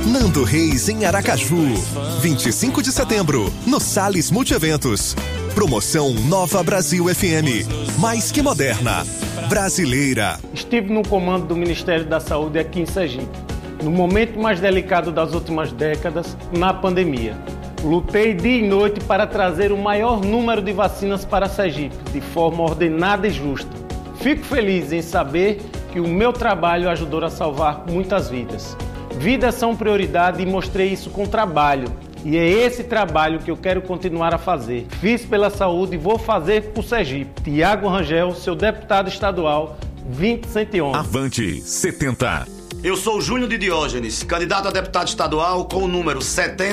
Nando Reis em Aracaju. 25 de setembro, no Salles Multieventos. Promoção Nova Brasil FM. Mais que moderna. Brasileira. Estive no comando do Ministério da Saúde aqui em Sergipe, no momento mais delicado das últimas décadas, na pandemia. Lutei dia e noite para trazer o maior número de vacinas para Sergipe, de forma ordenada e justa. Fico feliz em saber que o meu trabalho ajudou a salvar muitas vidas. Vidas são prioridade e mostrei isso com trabalho. E é esse trabalho que eu quero continuar a fazer. Fiz pela saúde e vou fazer por Sergipe. Tiago Rangel, seu deputado estadual, 20111. Avante 70. Eu sou Júnior de Diógenes, candidato a deputado estadual com o número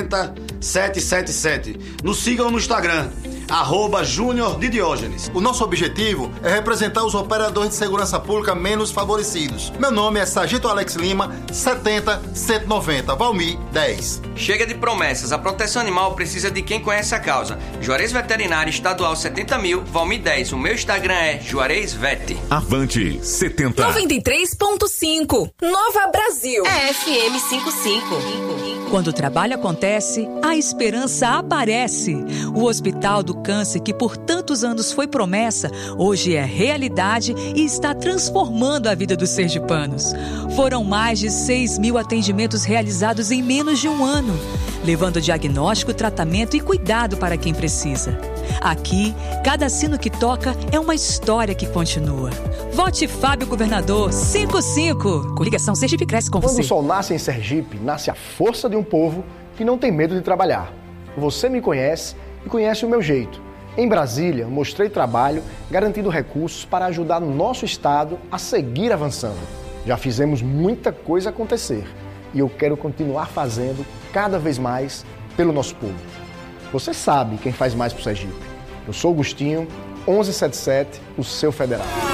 70777. Nos sigam no Instagram, @Júnior de Diógenes. O nosso objetivo é representar os operadores de segurança pública menos favorecidos. Meu nome é Sargento Alex Lima, 70190, Valmir 10. Chega de promessas, a proteção animal precisa de quem conhece a causa. Juarez Veterinário Estadual 70.000, Valmir 10. O meu Instagram é Juarez Vet. Avante 70. 93.5, Nova Brasil. É FM 55. Quando o trabalho acontece, a esperança aparece. O Hospital do Câncer, que por tantos anos foi promessa, hoje é realidade e está transformando a vida dos sergipanos. Foram mais de 6.000 atendimentos realizados em menos de um ano, levando diagnóstico, tratamento e cuidado para quem precisa. Aqui, cada sino que toca é uma história que continua. Vote Fábio Governador 55. Coligação Sergipe Cresce com você. Quando o sol nasce em Sergipe, nasce a força de um povo que não tem medo de trabalhar. Você me conhece e conhece o meu jeito. Em Brasília, mostrei trabalho, garantindo recursos para ajudar nosso estado a seguir avançando. Já fizemos muita coisa acontecer e eu quero continuar fazendo cada vez mais pelo nosso povo. Você sabe quem faz mais pro Sergipe. Eu sou o Agostinho, 1177, o seu federal.